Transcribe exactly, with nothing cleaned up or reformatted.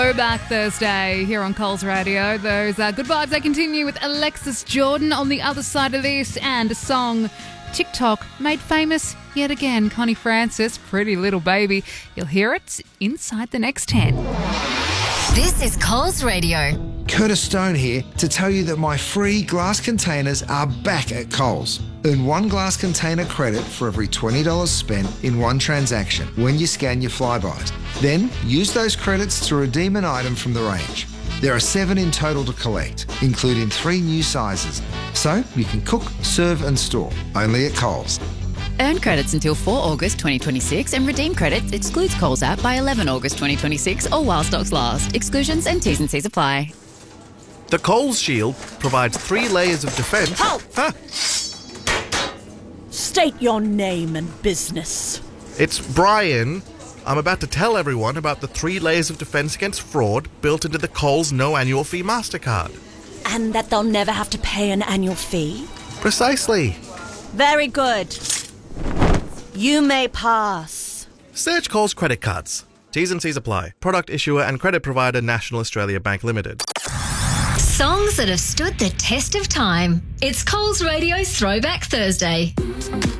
Throwback Thursday here on Coles Radio. Those uh, good vibes, they continue with Alexis Jordan on the other side of this, and a song TikTok made famous yet again. Connie Francis, Pretty Little Baby. You'll hear it inside the next ten. This is Coles Radio. Curtis Stone here to tell you that my free glass containers are back at Coles. Earn one glass container credit for every twenty dollars spent in one transaction when you scan your Flybys. Then use those credits to redeem an item from the range. There are seven in total to collect, including three new sizes. So you can cook, serve and store, only at Coles. Earn credits until the fourth of August twenty twenty-six and redeem credits excludes Coles app by the eleventh of August twenty twenty-six or while stocks last. Exclusions and T's and C's apply. The Coles Shield provides three layers of defence. Halt! Huh? State your name and business. It's Brian. I'm about to tell everyone about the three layers of defence against fraud built into the Coles no annual fee MasterCard. And that they'll never have to pay an annual fee? Precisely. Very good. You may pass. Search Coles credit cards. T's and C's apply. Product issuer and credit provider National Australia Bank Limited. Songs that have stood the test of time. It's Coles Radio's Throwback Thursday.